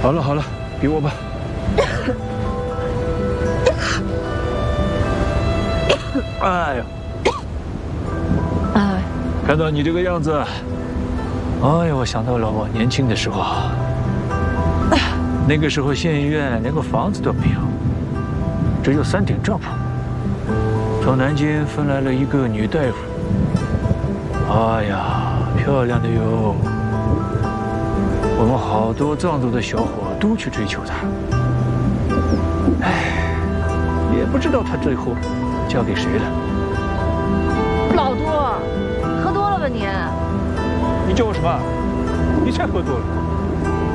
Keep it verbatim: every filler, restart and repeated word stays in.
好了好了，给我吧。哎呦， 哎， 看到你这个样子，哎呦，我想到了我年轻的时候，那个时候县医院连个房子都没有，只有三顶帐篷。从南京分来了一个女大夫，哎呀，漂亮的哟。我们好多藏族的小伙都去追求她，哎，也不知道她最后嫁给谁了。 老杜，喝多了吧你？ 你叫我什么？你才喝多了。